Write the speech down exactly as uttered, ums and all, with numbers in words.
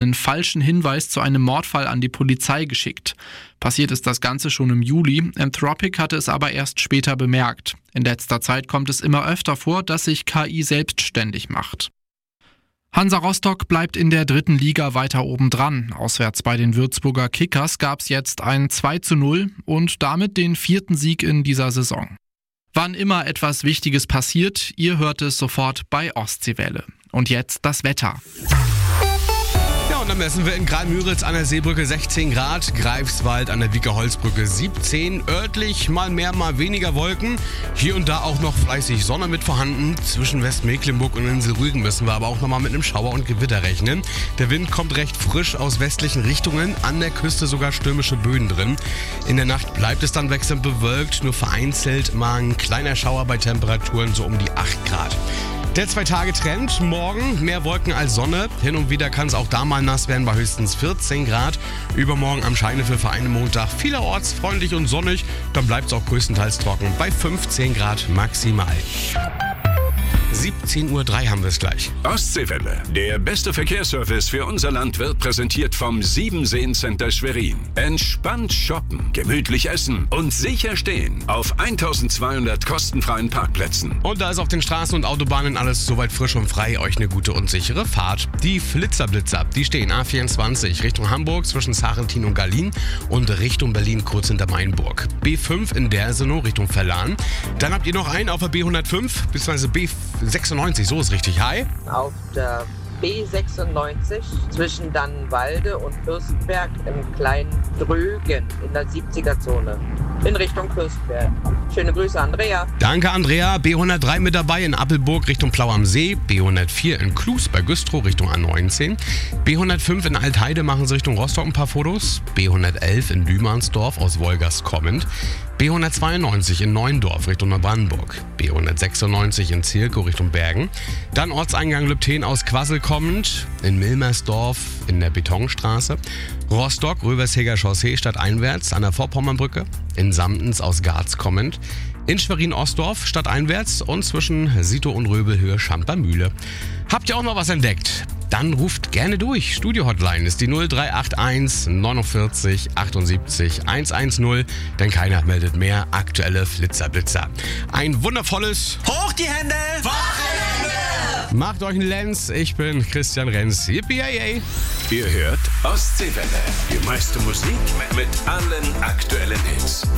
einen falschen Hinweis zu einem Mordfall an die Polizei geschickt. Passiert ist das Ganze schon im Juli. Anthropic hatte es aber erst später bemerkt. In letzter Zeit kommt es immer öfter vor, dass sich K I selbstständig macht. Hansa Rostock bleibt in der dritten Liga weiter oben dran. Auswärts bei den Würzburger Kickers gab es jetzt ein zwei zu null und damit den vierten Sieg in dieser Saison. Wann immer etwas Wichtiges passiert, ihr hört es sofort bei Ostseewelle. Und jetzt das Wetter. Ja, und dann messen wir in Graal-Müritz an der Seebrücke sechzehn Grad, Greifswald an der Wieker-Holzbrücke siebzehn, örtlich mal mehr, mal weniger Wolken, hier und da auch noch fleißig Sonne mit vorhanden. Zwischen Westmecklenburg und Insel Rügen müssen wir aber auch nochmal mit einem Schauer und Gewitter rechnen. Der Wind kommt recht frisch aus westlichen Richtungen, an der Küste sogar stürmische Böen drin. In der Nacht bleibt es dann wechselnd bewölkt, nur vereinzelt mal ein kleiner Schauer bei Temperaturen so um die acht Grad. Der Zwei-Tage-Trend, morgen mehr Wolken als Sonne. Hin und wieder kann es auch da mal nass werden bei höchstens vierzehn Grad. Übermorgen am Scheinefel für einen Montag vielerorts freundlich und sonnig. Dann bleibt es auch größtenteils trocken bei fünfzehn Grad maximal. siebzehn Uhr drei haben wir es gleich. Ostseewelle. Der beste Verkehrsservice für unser Land wird präsentiert vom Siebenseen-Center Schwerin. Entspannt shoppen, gemütlich essen und sicher stehen auf eintausendzweihundert kostenfreien Parkplätzen. Und da ist auf den Straßen und Autobahnen alles soweit frisch und frei. Euch eine gute und sichere Fahrt. Die Flitzerblitzer, die stehen A vierundzwanzig Richtung Hamburg zwischen Sarentin und Gallien und Richtung Berlin kurz hinter Mainburg. B fünf in Dersenow Richtung Verlan. Dann habt ihr noch einen auf der B hundertfünf bzw. B sechsundneunzig, so ist richtig. Hi. Auf der B sechsundneunzig zwischen Dannenwalde und Fürstenberg im kleinen Drögen in der siebziger-Zone in Richtung Fürstenberg. Schöne Grüße, Andrea. Danke, Andrea. B hundertdrei mit dabei in Appelburg Richtung Plau am See. B hundertvier in Klus bei Güstrow Richtung A neunzehn. B hundertfünf in Altheide machen sie Richtung Rostock ein paar Fotos. B hundertelf in Lümansdorf aus Wolgast kommend. B hundertzweiundneunzig in Neuendorf Richtung Neubrandenburg. B hundertsechsundneunzig in Zirkow Richtung Bergen. Dann Ortseingang Lübten aus Quassel kommend. In Milmersdorf in der Betonstraße. Rostock, Röversheger Chaussee stadteinwärts an der Vorpommernbrücke. In Samtens aus Garz kommend. In Schwerin-Ostdorf stadteinwärts und zwischen Sito und Röbelhöhe Schampermühle. Habt ihr auch noch was entdeckt? Dann ruft gerne durch. Studio-Hotline ist die null drei acht eins neunundvierzig achtundsiebzig hundertzehn, denn keiner meldet mehr aktuelle Flitzerblitzer. Ein wundervolles Hoch die Hände! Wochenende! Macht euch einen Lenz, ich bin Christian Renz. Yippie-yay! Ihr hört Ostseewelle. Die meiste Musik mit allen aktuellen Hits.